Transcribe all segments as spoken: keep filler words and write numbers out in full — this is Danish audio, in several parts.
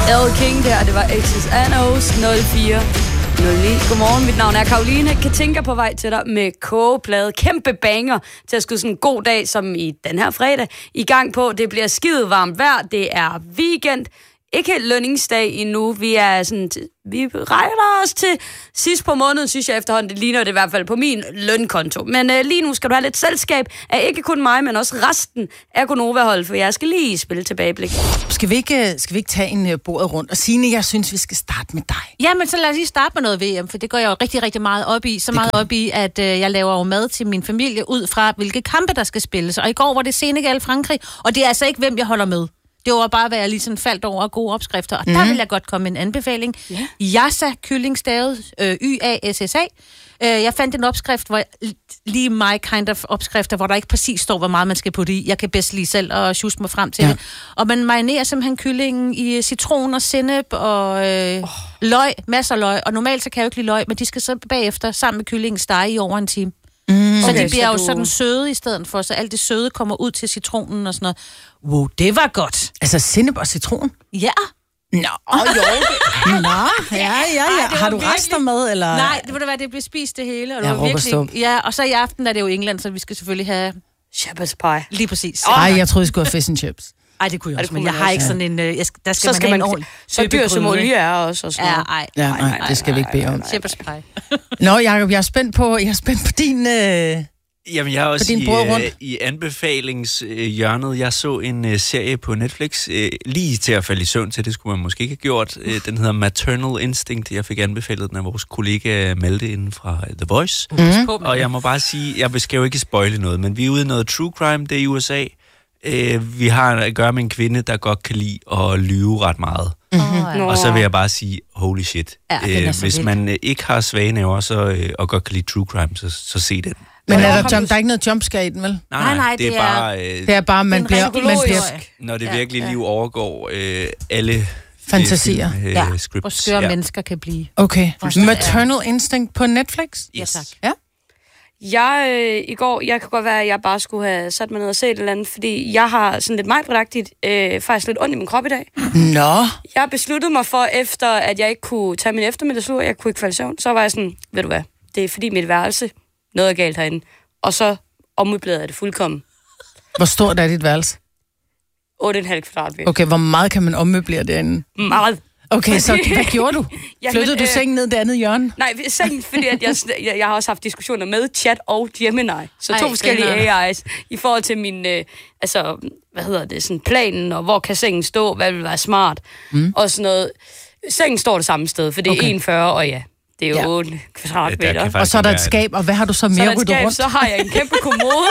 Elle King der, det var X's Anos nul fire nul ni. Godmorgen, mit navn er Karoline. Katinka på vej til dig med kogeplade. Kæmpe banger til at skyde sådan en god dag, som i den her fredag. I gang på, det bliver skide varmt vejr, det er weekend. Ikke helt lønningsdag endnu. Vi er sådan, vi regner os til sidst på måneden, synes jeg efterhånden. Det ligner det i hvert fald på min lønkonto. Men øh, lige nu skal du have lidt selskab af ikke kun mig, men også resten af Gonova-holdet, for jeg skal lige spille tilbageblik. Skal vi ikke, skal vi ikke tage en uh, bordet rundt? Og Signe, jeg synes, vi skal starte med dig. Ja, men så lad os lige starte med noget V M, for det går jeg jo rigtig, rigtig meget op i. Så meget op i, at øh, jeg laver jo mad til min familie ud fra, hvilke kampe der skal spilles. Og i går var det Senegal, Frankrig, og det er altså ikke, hvem jeg holder med. Det var bare, hvad jeg lige sådan faldt over gode opskrifter. Og mm. der vil jeg godt komme med en anbefaling. Yeah. Yassa kyllingstavet, øh, Y A S S A. Øh, jeg fandt en opskrift, hvor jeg, lige my kind of opskrifter, hvor der ikke præcis står, hvor meget man skal putte i. Jeg kan bedst lige selv og sjuske mig frem til ja. det. Og man marinerer simpelthen kyllingen i citron og sennep og øh, oh. løg, masser af løg. Og normalt så kan jeg jo ikke lide løg, men de skal så bagefter sammen med kyllingen stege i over en time. Mm, så okay, de bliver så jo du... sådan søde i stedet for, så alt det søde kommer ud til citronen og sådan noget. Wow, det var godt. Altså sennep og citron? Ja. Nå, oh, jo. Nå, ja, ja, ja. Ej, har du virkelig... rester med, eller? Nej, det må da være, det bliver spist det hele. Og det ja, var virkelig... Ja, og så i aften er det jo England, så vi skal selvfølgelig have... shepherd's pie. Lige præcis. Nej, jeg troede, I skulle have fish and chips. Ej, det kunne jeg også, men jeg har ikke sådan en... Jeg skal, der skal, så skal man, man have en så dyr som olie er også. Og sådan ja, ej, ja, nej, nej, det skal vi ikke bede om. Shepherd's pie. Nå, Jacob, jeg er spændt på, jeg er spændt på din... Øh... Jamen, jeg er også i, øh, i anbefalingshjørnet. Øh, jeg så en øh, serie på Netflix, øh, lige til at falde i søvn til, det skulle man måske ikke have gjort. Øh, den hedder Maternal Instinct. Jeg fik anbefalet den af vores kollega Malte inden fra The Voice. Mm. Og jeg må bare sige, jeg skal jo ikke spoile noget, men vi er ude i noget true crime, det er i U S A. Øh, vi har at gøre med en kvinde, der godt kan lide at lyve ret meget. Mm-hmm. Og så vil jeg bare sige, holy shit. Ja, øh, hvis man øh, ikke har svage næver så, øh, og godt kan lide true crime, så, så se den. Men er der, jump, der er ikke noget jumpscare i den, vel? Nej, nej, nej det, det er bare... Øh, det er bare, man bliver... Man bliver når det virkelig ja, ja. liv overgår øh, alle... fantasier. Film, øh, ja, scripts. hvor skøre ja. mennesker kan blive. Okay. Maternal Instinct på Netflix? Yes. Ja, tak. Ja. Jeg, øh, i går, jeg kan godt være, at jeg bare skulle have sat mig ned og set et eller andet, fordi jeg har sådan lidt majbredagtigt, øh, faktisk lidt ondt i min krop i dag. Nå. Jeg besluttede mig for, efter at jeg ikke kunne tage min eftermiddagslur, jeg kunne ikke falde i søvn, så var jeg sådan, ved du hvad, det er fordi mit værelse, noget er galt herinde. Og så ommøblerede jeg det fuldkommen. Hvor stort er dit værelse? otte komma fem kvadratmeter. Okay, hvor meget kan man ommøblere derinde? Meget. Okay, så hvad gjorde du? ja, Flyttede men, du øh, sengen ned det andet hjørne? Nej, sengen, fordi at jeg, jeg, jeg har også haft diskussioner med Chat og Gemini. Så to Ej, forskellige A I's i forhold til min, øh, altså, hvad hedder det, sådan planen, og hvor kan sengen stå, hvad vil være smart, mm. og sådan noget. Sengen står det samme sted, for det er okay. en komma fyrre, og ja, det er jo ja. otte kvadratmeter. Ja, og så er der et skab, og hvad har du så mere ryddet rundt? Så har jeg en kæmpe kommode.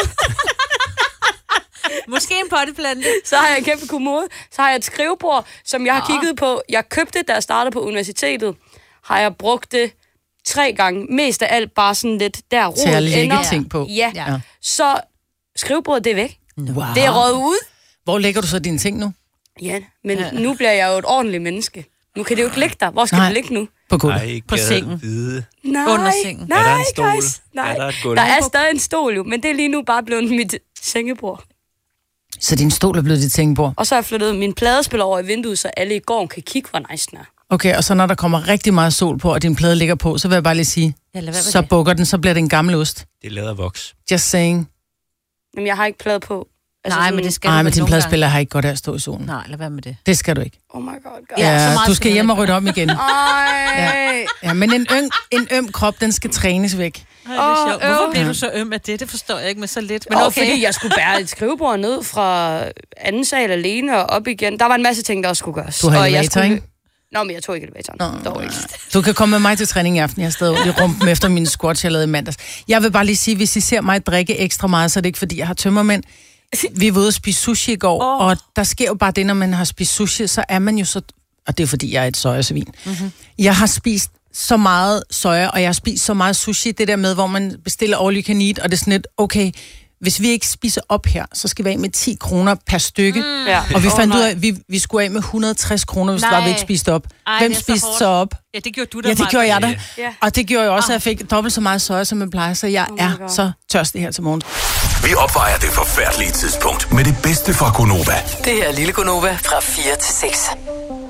Måske en potteplante. Så har jeg en kæmpe kommode. Så har jeg et skrivebord, som jeg har ja. kigget på. Jeg købte, da jeg startede på universitetet, har jeg brugt det tre gange. Mest af alt bare sådan lidt der rodet til at lægge ender. ting på. Ja. ja. Så skrivebordet, det er væk. Wow. Det er røget ud. Hvor lægger du så dine ting nu? Ja, men ja. nu bliver jeg jo et ordentligt menneske. Nu kan det jo ikke ligge der. Hvor skal Nej. det ligge nu? På gulvet. På sengen. Vide. Nej, under sengen. Nej, er der en stol? Guys, nej. Er der, et gulv? Der er stadig en stol jo, men det er lige nu bare blevet mit sengebord. Så din stol er blevet dit sengebord? Og så har jeg flyttet min pladespiller over i vinduet, så alle i gården kan kigge, hvor nice den er. Okay, og så når der kommer rigtig meget sol på, og din plade ligger på, så vil jeg bare lige sige, ja, så bukker den, så bliver det en gammel ost. Det er lavet af voks. Just saying. Jamen, jeg har ikke plade på. Altså, nej, sådan... men det skal Nej, du men din pladespiller har ikke godt af at stå i solen. Nej, lad være med det. Det skal du ikke. Oh my god, god. Ja, ja, så du skal hjem og rydde om igen. Ej. Ja. ja, men en, øm, en øm krop, den skal trænes væk. Ej, oh, hvorfor bliver du så øm af det? Det forstår jeg ikke med så lidt. Men okay. Fordi jeg skulle bære et skrivebord ned fra anden sal alene og op igen. Der var en masse ting, der også skulle gøres. Du har og elevator, jeg skulle... ikke? Nå, men jeg tog ikke elevatoren. Nå, ikke. Du kan komme med mig til træning i aften. Jeg har stadig ondt i rumpen efter mine squats, jeg lavede i mandags. Jeg vil bare lige sige, hvis I ser mig drikke ekstra meget, så er det ikke, fordi jeg har tømmermænd. Vi var ude at spise sushi i går, oh. og der sker jo bare det, når man har spist sushi, så er man jo så... Og det er, fordi jeg er et sojasvin. Mm-hmm. Jeg har spist så meget soja, og jeg har spist så meget sushi, det der med, hvor man bestiller all you can eat, og det er sådan lidt, okay, hvis vi ikke spiser op her, så skal vi af med ti kroner per stykke. Mm. Ja. Og vi fandt oh, ud af, at vi, vi skulle af med et hundrede og tres kroner, hvis var, vi ikke spiste op. Ej, Hvem spiste så, så op? Ja, det gjorde du da. Ja, det gjorde jeg da. Yeah. Og det gjorde jo også, at jeg fik dobbelt så meget soja, som jeg plejer, så jeg oh er God. så tørstig her til morgen. Vi opvejer det forfærdelige tidspunkt med det bedste fra Gonova. Det her er Lille Gonova fra fire til seks.